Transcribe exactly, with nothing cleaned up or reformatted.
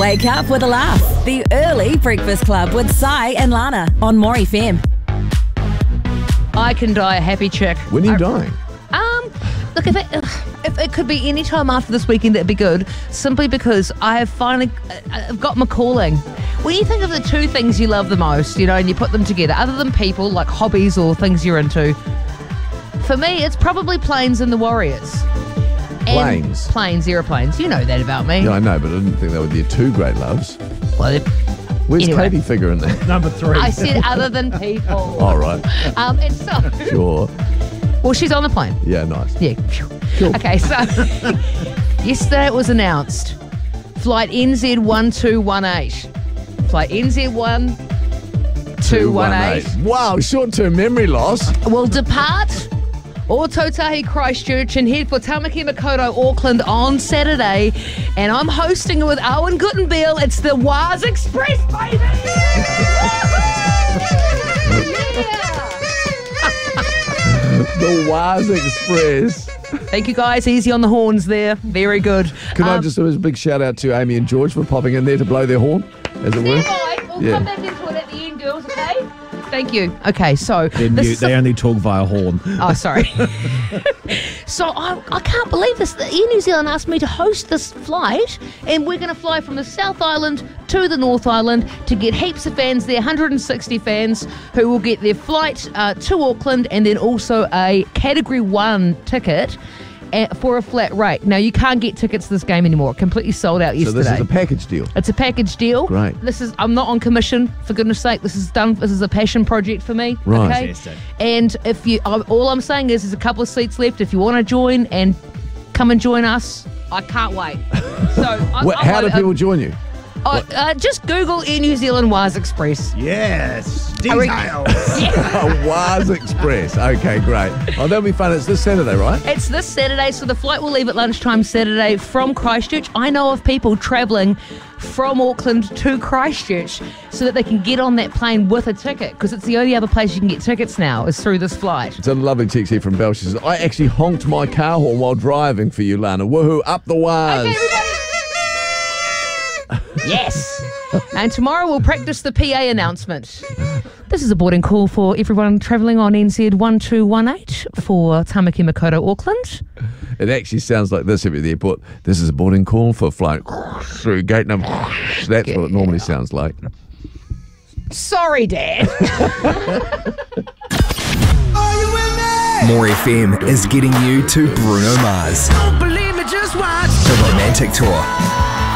Wake up with a laugh. The Early Breakfast Club with Sai and Lana on More F M. I can die a happy chick. When are you I, dying? Um, look, if it, if it could be any time after this weekend, that'd be good. Simply because I have finally, I've got my calling. When you think of the two things you love the most, you know, and you put them together, other than people, like hobbies or things you're into, for me, it's probably planes and the Warriors. And Planes? Planes, aeroplanes. You know that about me. Yeah, I know, but I didn't think they were your two great loves. Well, Where's Anyway. Katie figure in there? Number three. I said other than people. All right. Um, and so, Sure. well, she's on the plane. Yeah, nice. Yeah. Cool. Okay, so yesterday it was announced. Flight N Z one two one eight. Flight N Z one two one eight Wow, short-term memory loss. will depart Ōtautahi Christchurch and head for Tamaki Makaurau, Auckland on Saturday. And I'm hosting it with Owen Guttenbeil. It's the Waz Express, baby! The Waz Express. Thank you, guys. Easy on the horns there. Very good. Can I Um, just do a big shout out to Amy and George for popping in there to blow their horn, as it were? Stand by. We'll Yeah. come back into it at the end, girls, okay? Thank you. Okay, so... They're this mute. is They only talk via horn. Oh, sorry. So I, I can't believe this. Air New Zealand asked me to host this flight, and we're going to fly from the South Island to the North Island to get heaps of fans there, one hundred sixty fans who will get their flight uh, to Auckland and then also a Category one ticket at, for a flat rate. Now, you can't get tickets to this game anymore. Completely sold out So yesterday. this is a package deal. It's a package deal. Great. This is I'm not on commission, for goodness sake. This is done. This is a passion project for me. Right. Okay. Fantastic. And if you, I- all I'm saying is, there's a couple of seats left. If you want to join and come and join us, I can't wait. So I'm, Well, I'm how do over- people join you? Uh, uh, just Google Air New Zealand Waz Express. Yes. I re- Details. A Waz Express. Okay, great. Oh, that'll be fun. It's this Saturday, right? It's this Saturday, so the flight will leave at lunchtime Saturday from Christchurch. I know of people travelling from Auckland to Christchurch so that they can get on that plane with a ticket, because it's the only other place you can get tickets now is through this flight. It's a lovely text here from Belle. She says, I actually honked my car horn while driving for you, Lana. Woohoo, up the Waz. Okay, everybody. Yes. And tomorrow we'll practice the P A announcement. This is a boarding call for everyone travelling on N Z one two one eight for Tamaki Makaurau, Auckland. It actually sounds like this here at the airport. This is a boarding call for flight through gate number. That's what it normally sounds like. Sorry, Dad. More F M is getting you to Bruno Mars. Don't believe me, just watch. The Romantic Tour.